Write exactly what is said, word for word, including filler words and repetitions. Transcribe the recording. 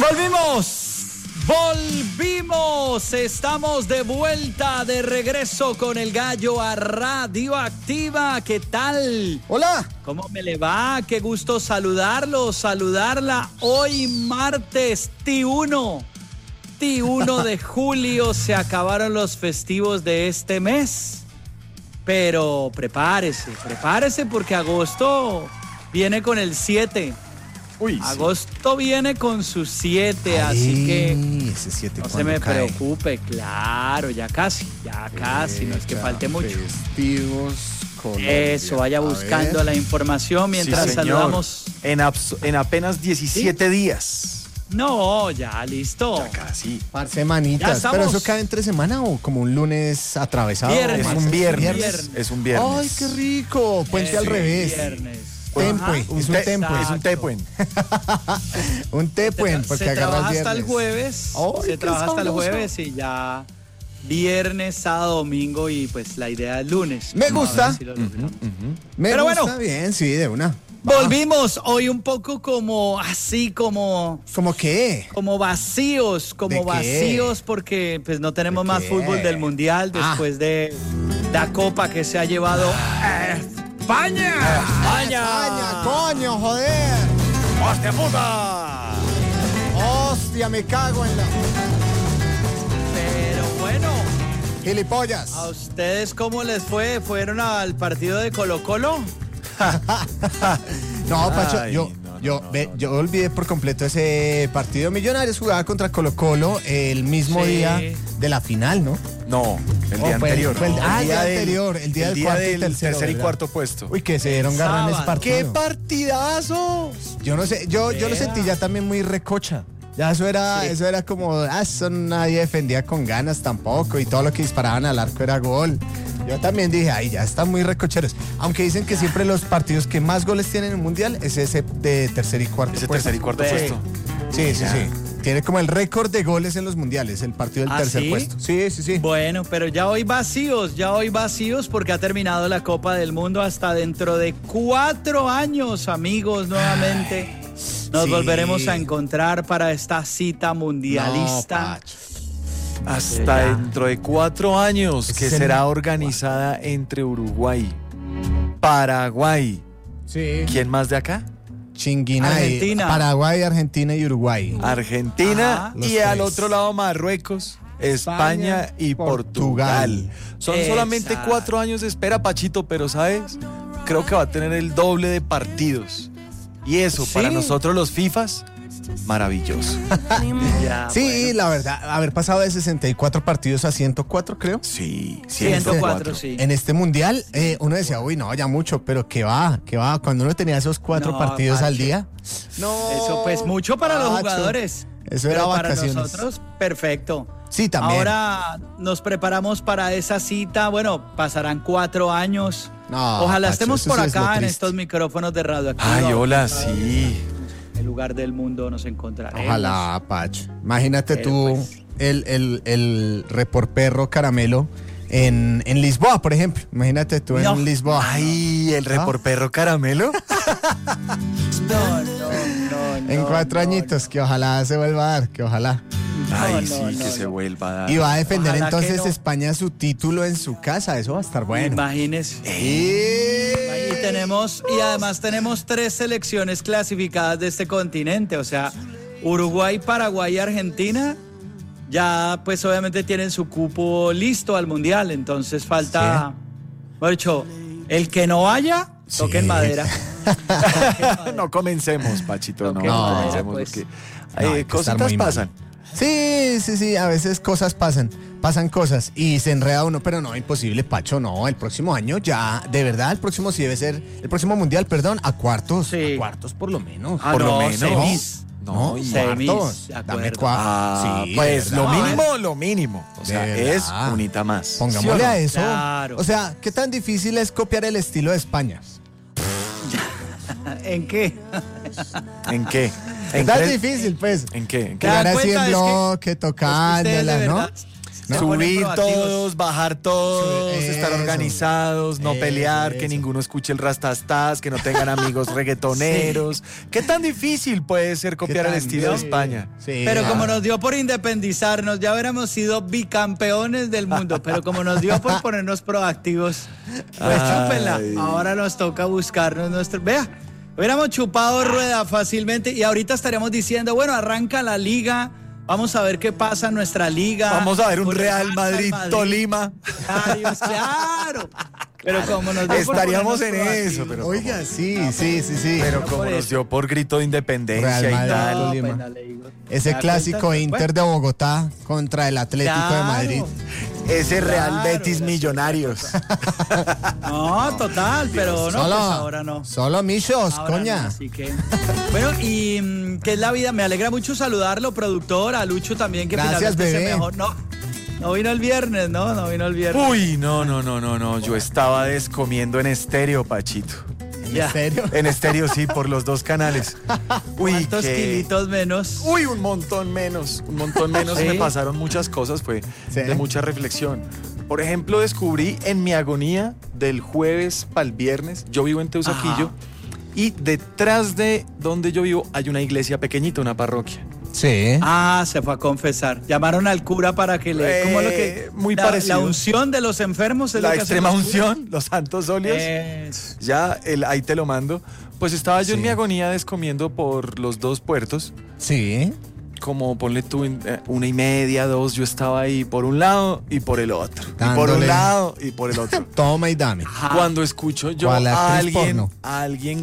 Volvimos, volvimos, estamos de vuelta, de regreso con el gallo a Radioactiva. ¿Qué tal? Hola. ¿Cómo me le va? Qué gusto saludarlo, saludarla. Hoy martes T uno, T uno de julio, se acabaron los festivos de este mes. Pero prepárese, prepárese porque agosto viene con el siete. Uy, agosto sí. Viene con sus siete, Ay, así que ese siete no se me cae? preocupe, claro, ya casi, ya casi, no es que falte mucho. Festivos, Colombia. Eso, vaya buscando la información mientras sí, saludamos. En, abs- en apenas diecisiete ¿Sí? días. No, ya, listo. Ya casi. Par semanitas. ¿Pero eso cae entre semana o como un lunes atravesado? Viernes. Es un viernes. Viernes. Es un viernes. Ay, qué rico. Puente Es al revés. Viernes. Tempue, Un es un te- tempue. Es un tepuen. Un tepuen, porque se agarra trabaja el hasta el viernes. jueves. Ay, se qué trabaja hasta el sabroso. jueves y ya viernes, sábado, domingo y pues la idea es lunes. Me Vamos gusta. a ver si lo logramos. Me Pero gusta bueno. bien, sí, de una. Va. Volvimos hoy un poco como así, como, ¿Cómo qué? como vacíos, como ¿De qué? vacíos porque pues no tenemos ¿De más qué? fútbol del Mundial después de la copa que se ha llevado España. España, coño, joder. ¡Hostia puta! Hostia, me cago en la... Pero bueno, Gilipollas. ¿a ustedes cómo les fue? ¿Fueron al partido de Colo-Colo? No, Pacho, Ay, yo, no, no, yo, no, ve, no. yo olvidé por completo ese partido. Millonarios jugaba contra Colo-Colo el mismo Sí. día de la final, ¿no? No, el día Oh, fue el- anterior. fue el- ah, el día del- anterior, el día del cuarto y tercero, tercer y ¿verdad? cuarto puesto. Uy, que se dieron garra en ese sábado. partido. ¡Qué partidazo! Yo no sé, yo, yo lo Vea. sentí ya también muy recocha. Ya eso era, Sí. eso era como, ah, eso nadie defendía con ganas tampoco y todo lo que disparaban al arco era gol. Yo también dije, ay, ya están muy recocheros. Aunque dicen que siempre los partidos que más goles tienen en el Mundial es ese de tercer y cuarto Ese puesto. tercer y cuarto Ve. puesto. Sí, sí, Ya. sí. Tiene como el récord de goles en los mundiales, el partido del ¿Ah, tercer sí? puesto. Sí, sí, sí. Bueno, pero ya hoy vacíos, ya hoy vacíos porque ha terminado la Copa del Mundo hasta dentro de cuatro años, amigos, nuevamente. Nos sí. volveremos a encontrar para esta cita No, mundialista. Pacho. Hasta Ya. dentro de cuatro años, Ese que es el- será organizada entre Uruguay, Paraguay. Sí. ¿Quién más de acá? Chinguinay. Argentina. Paraguay, Argentina y Uruguay. Argentina Ajá. Los y al tres. otro lado Marruecos, España, España, y Portugal. Portugal. Son Exacto. solamente cuatro años de espera, Pachito, pero ¿sabes? Creo que va a tener el doble de partidos. Y eso, para Sí. nosotros los FIFAs, maravilloso. Ya, Sí, bueno. la verdad, haber pasado de sesenta y cuatro partidos a ciento cuatro, creo. Sí, ciento cuatro, sí. En este mundial, eh, uno decía, uy, no, ya mucho, pero que va, que va. Cuando uno tenía esos cuatro No, partidos al Pacho. día. No. Eso pues mucho para los Pacho. jugadores. Eso pero era para vacaciones. nosotros, perfecto. Sí, también. Ahora nos preparamos para esa cita. Bueno, pasarán cuatro años. No, Ojalá Pacho, estemos eso por sí es lo acá en triste. estos micrófonos de Radioactiva. Ay, hola, sí. En el lugar del mundo nos encontraremos. Ojalá, Pacho. Imagínate Pero, tú, pues. el, el, el reporperro caramelo en, en Lisboa, por ejemplo. Imagínate tú No. en Lisboa. Ay, el ¿Ah? reporperro caramelo. No, no, no, En no, cuatro no, añitos, que ojalá se vuelva a dar, que ojalá. no, Ay, no, sí, no, que no. se vuelva a dar. Y va a defender Ojalá que entonces no. España su título en su casa, eso va a estar bueno. Imagínese. Y... Y tenemos, y además tenemos tres selecciones clasificadas de este continente, o sea, Uruguay, Paraguay y Argentina, ya pues obviamente tienen su cupo listo al Mundial, entonces falta, por dicho, el que no vaya, toque en Sí. madera. No comencemos, Pachito, no, Ok, no no, comencemos pues. porque No, hay eh, que estar cositas muy mal. pasan. Sí, sí, sí, a veces cosas pasan, pasan cosas y se enreda uno, pero no, imposible, Pacho, no, el próximo año ya, de verdad, el próximo sí debe ser, el próximo mundial, perdón, a cuartos, Sí. a cuartos por lo menos. Ah, Por lo no, menos. semis. No, No, y semis, cuartos, de dame acuerdo. cua- Ah, sí, pues de lo verdad. mínimo, lo mínimo. O De sea, verdad. es unita más. ¿Sí o Pongámosle no? a eso. Claro. O sea, ¿qué tan difícil es copiar el estilo de España? ¿En qué? ¿En qué? ¿Qué ¿En tan qué? difícil, pues? ¿En qué? ¿En qué? Claro. Quedar así cuenta? en Es que- bloque, ustedes de tocándola, ¿no? verdad No, se ponen Subir proactivos. todos, bajar todos, Subir, estar eso. organizados, no Eso, pelear, que eso. ninguno escuche el rastastas, que no tengan amigos reggaetoneros. ¿Qué tan difícil puede ser copiar el tan estilo de difícil? España? Sí, Pero ah. como nos dio por independizarnos, ya hubiéramos sido bicampeones del mundo. Pero como nos dio por ponernos proactivos, pues Ay. chúpenla. Ahora nos toca buscarnos nuestro. Vea, hubiéramos chupado rueda fácilmente y ahorita estaríamos diciendo, bueno, arranca la liga. Vamos a ver qué pasa en nuestra liga. Vamos a ver un Con Real Barça, Madrid, Madrid. Tolima. Claro, claro. Pero como nos dio por Estaríamos en ponernos eso, proactivos. pero Oiga, sí, sí, sí, sí. Pero por como nos eso. dio por grito de independencia Real y Madrid. tal. No, Tolima. pena, le digo. ¿Se Ese da clásico cuenta? Inter de Bogotá contra el Atlético de Claro. Madrid. Ese Real Claro, Betis la- Millonarios. No, total, pero no, solo, pues ahora no. Solo Michos, Ahora coña. no, así que. Bueno, y mm, ¿qué es la vida? Me alegra mucho saludarlo, productor, a Lucho también, que Gracias, finalmente bebé. se mejor. No, no vino el viernes, no, no vino el viernes. Uy, no, no, no, no, no. Yo estaba descomiendo en estéreo, Pachito. ¿En Ya. serio? En estéreo, sí, por los dos canales. Uy, ¿Cuántos qué- kilitos menos? Uy, un montón menos, un montón menos. Sí. Me pasaron muchas cosas, fue Sí. de mucha reflexión. Por ejemplo, descubrí en mi agonía del jueves para el viernes, yo vivo en Teusaquillo, Ajá. y detrás de donde yo vivo hay una iglesia pequeñita, una parroquia. Sí. Ah, se fue a confesar. Llamaron al cura para que le. ¿Cómo es lo que? Eh, muy la, parecido. La unción de los enfermos es La lo que hacen extrema los curas. unción, los santos óleos. Eso. Ya, el, ahí te lo mando. Pues estaba yo en Sí. mi agonía descomiendo por los dos puertos. Sí. Como ponle tú en, eh, una y media, dos, yo estaba ahí por un lado y por el otro. Y por Dándole. un lado y por el otro. Toma y dame. Ajá. Cuando escucho yo ¿Cuál a actriz alguien, porno? a alguien